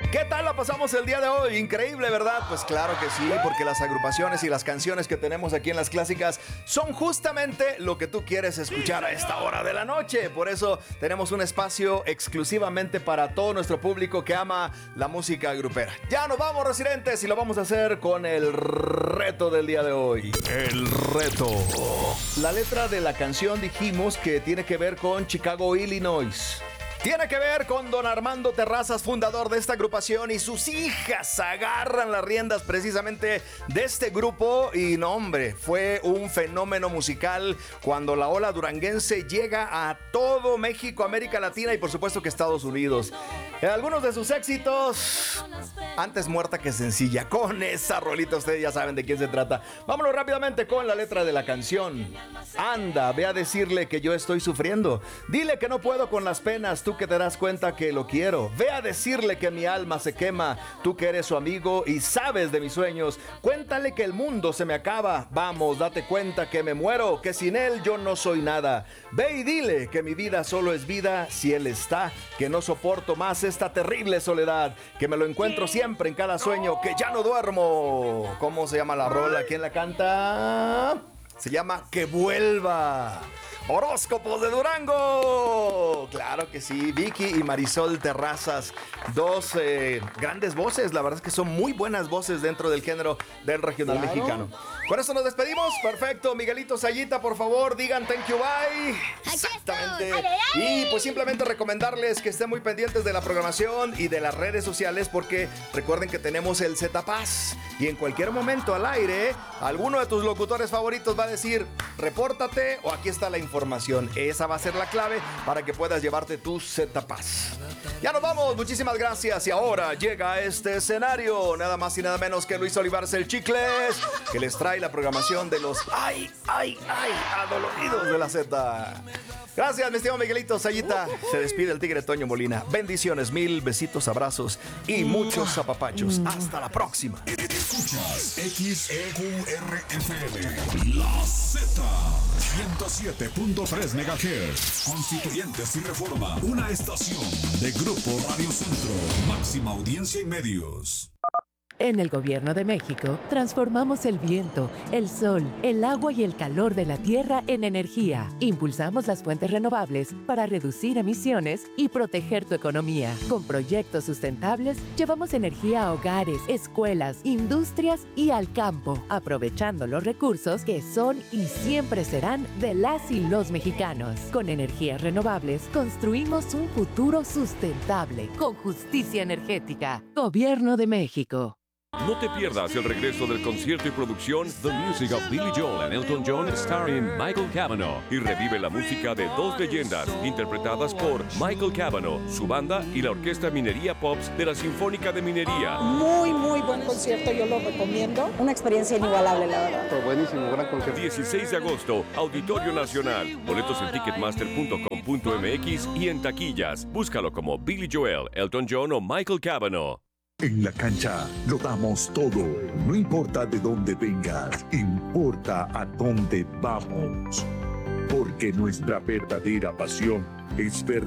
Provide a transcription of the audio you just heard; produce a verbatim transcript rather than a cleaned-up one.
¿Qué tal la pasamos el día de hoy? Increíble, ¿verdad? Pues claro que sí, porque las agrupaciones y las canciones que tenemos aquí en Las Clásicas son justamente lo que tú quieres escuchar a esta hora de la noche. Por eso tenemos un espacio exclusivamente para todo nuestro público que ama la música grupera. Ya nos vamos, residentes, y lo vamos a hacer con el reto del día de hoy. El reto. La letra de la canción dijimos que tiene que ver con Chicago, Illinois. Tiene que ver con don Armando Terrazas, fundador de esta agrupación, y sus hijas agarran las riendas precisamente de este grupo. Y no, hombre, fue un fenómeno musical cuando la ola duranguense llega a todo México, América Latina y por supuesto que Estados Unidos. Algunos de sus éxitos, antes muerta que sencilla. Con esa rolita ustedes ya saben de quién se trata. Vámonos rápidamente con la letra de la canción. Anda, ve a decirle que yo estoy sufriendo. Dile que no puedo con las penas, tú que te das cuenta que lo quiero. Ve a decirle que mi alma se quema, tú que eres su amigo y sabes de mis sueños. Cuéntale que el mundo se me acaba. Vamos, date cuenta que me muero, que sin él yo no soy nada. Ve y dile que mi vida solo es vida si él está, que no soporto más esta terrible soledad, que me lo encuentro siempre en cada sueño, que ya no duermo. ¿Cómo se llama la rola? ¿Quién la canta? Se llama Que Vuelva. Horóscopos de Durango. Claro que sí, Vicky y Marisol Terrazas, dos eh, grandes voces. La verdad es que son muy buenas voces dentro del género del regional claro. mexicano. Con eso nos despedimos. Perfecto, Miguelito, Sayita, por favor, digan thank you, bye. Exactamente. Y pues simplemente recomendarles que estén muy pendientes de la programación y de las redes sociales, porque recuerden que tenemos el Z-Pass. Y en cualquier momento al aire, alguno de tus locutores favoritos va a decir, repórtate o aquí está la información. Esa va a ser la clave para que puedas llevarte tu Z-Pass. Ya nos vamos, muchísimas gracias. Y ahora llega a este escenario nada más y nada menos que Luis Olivares el Chicles, que les trae la programación de los ay, ay, ay, adoloridos de la Z. Gracias, mi estimado Miguelito, Sayita. Se despide el Tigre Toño Molina. Bendiciones, mil besitos, abrazos y muchos apapachos. Hasta la próxima. Escuchas X E U R F M, la Z, ciento siete punto tres megahertz. Constituyentes y Reforma, una estación de Grupo Radio Centro. Máxima audiencia y medios. En el Gobierno de México, transformamos el viento, el sol, el agua y el calor de la tierra en energía. Impulsamos las fuentes renovables para reducir emisiones y proteger tu economía. Con proyectos sustentables, llevamos energía a hogares, escuelas, industrias y al campo, aprovechando los recursos que son y siempre serán de las y los mexicanos. Con energías renovables, construimos un futuro sustentable, con justicia energética. Gobierno de México. No te pierdas el regreso del concierto y producción The Music of Billy Joel and Elton John starring Michael Cavanaugh, y revive la música de dos leyendas interpretadas por Michael Cavanaugh, su banda y la Orquesta Minería Pops de la Sinfónica de Minería. Muy, muy buen concierto, yo lo recomiendo. Una experiencia inigualable, la verdad. Fue buenísimo, gran concierto. dieciséis de agosto, Auditorio Nacional. Boletos en ticketmaster punto com punto m x y en taquillas. Búscalo como Billy Joel, Elton John o Michael Cavanaugh. En la cancha lo damos todo. No importa de dónde vengas, importa a dónde vamos. Porque nuestra verdadera pasión es ver